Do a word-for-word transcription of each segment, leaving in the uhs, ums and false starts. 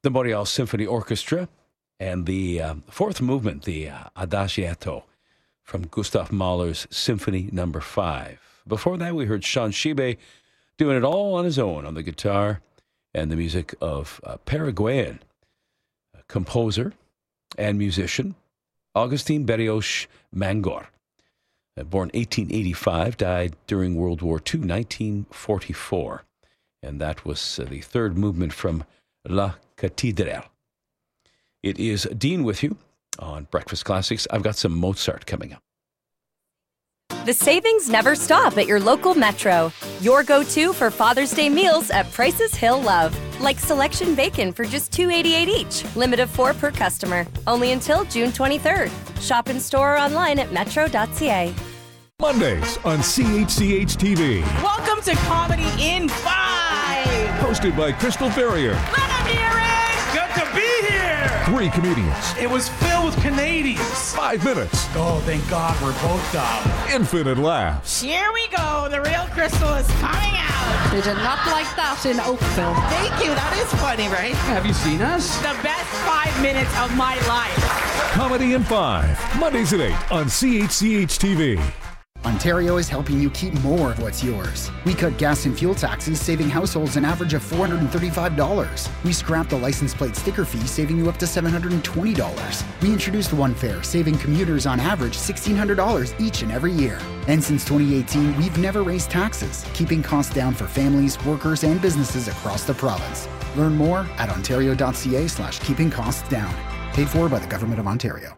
the Montreal Symphony Orchestra, and the uh, fourth movement, the uh, Adagietto, from Gustav Mahler's Symphony Number Five. Before that, we heard Sean Shibe doing it all on his own on the guitar, and the music of uh, Paraguayan composer and musician Agustin Berrios Mangor. Uh, born eighteen eighty-five, died during World War Two, nineteen forty-four. And that was uh, the third movement from La Cathédrale. It is Dean with you on Breakfast Classics. I've got some Mozart coming up. The savings never stop at your local Metro. Your go-to for Father's Day meals at prices he'll love. Like selection bacon for just two dollars and eighty-eight cents each. Limit of four per customer. Only until June twenty-third. Shop in store or online at metro dot c a. Mondays on C H C H T V. Welcome to Comedy in Five. Hosted by Crystal Ferrier. Let him hear it. Good to be here. Three comedians. It was filled with Canadians. Five minutes. Oh, thank God we're both dumb. Infinite laughs. Here we go. The real Crystal is coming out. They did not like that in Oakville. Thank you. That is funny, right? Have you seen us? The best five minutes of my life. Comedy in Five. Mondays at eight on C H C H T V. Ontario is helping you keep more of what's yours. We cut gas and fuel taxes, saving households an average of four hundred thirty-five dollars. We scrapped the license plate sticker fee, saving you up to seven hundred twenty dollars. We introduced One Fare, saving commuters on average sixteen hundred dollars each and every year. And since twenty eighteen, we've never raised taxes, keeping costs down for families, workers, and businesses across the province. Learn more at ontario dot c a slash keeping costs down. Paid for by the Government of Ontario.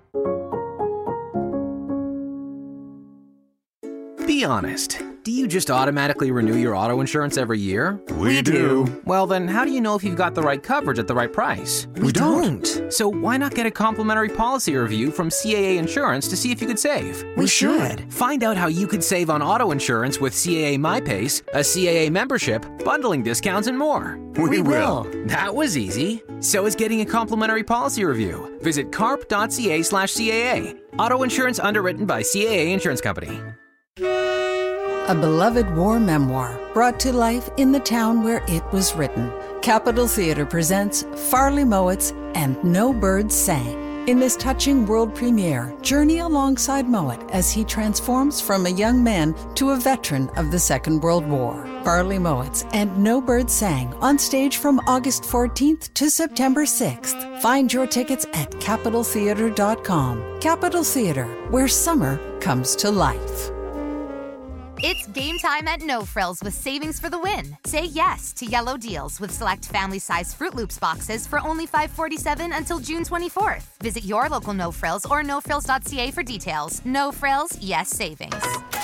Be honest. Do you just automatically renew your auto insurance every year? We do. Well, then how do you know if you've got the right coverage at the right price? We don't. So why not get a complimentary policy review from C A A Insurance to see if you could save? We should. Find out how you could save on auto insurance with C A A MyPace, a C A A membership, bundling discounts, and more. We will. That was easy. So is getting a complimentary policy review. Visit carp dot c a slash C A A. Auto insurance underwritten by C A A Insurance Company. A beloved war memoir brought to life in the town where it was written. Capitol Theatre presents Farley Mowat's And No Birds Sang. In this touching world premiere, journey alongside Mowat as he transforms from a young man to a veteran of the Second World War. Farley Mowat's And No Birds Sang on stage from August fourteenth to September sixth. Find your tickets at capitol theatre dot com. Capitol Theatre, where summer comes to life. It's game time at No Frills with savings for the win. Say yes to yellow deals with select family-size Fruit Loops boxes for only five dollars and forty-seven cents until June twenty-fourth. Visit your local No Frills or no frills dot c a for details. No Frills, yes savings.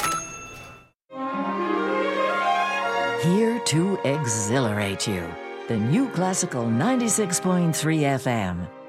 Here to exhilarate you. The new Classical ninety-six point three F M.